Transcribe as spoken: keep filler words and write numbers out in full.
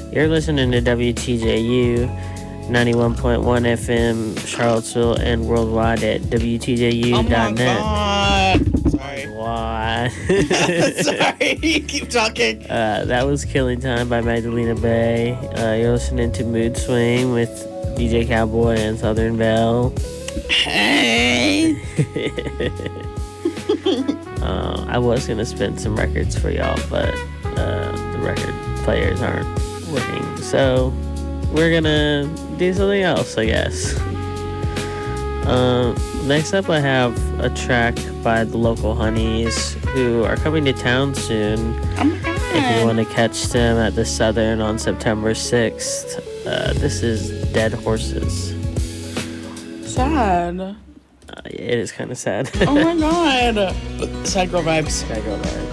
You're listening to W T J U ninety-one point one F M Charlottesville and worldwide at W T J U dot net. Oh my God. Sorry. What? Sorry, keep talking. Uh, that was Killing Time by Magdalena Bay. Uh, you're listening to Mood Swing with D J Cowboy and Southern Belle. Hey. uh, I was going to spin some records for y'all, but uh, the record players aren't working. So we're going to do something else, I guess. Um, next up, I have a track by the Local Honeys, who are coming to town soon. Oh my God. If you want to catch them at the Southern on September sixth, uh, this is Dead Horses. Sad. Uh, it is kind of sad. Oh my God. Sad girl vibes. Sad girl vibes.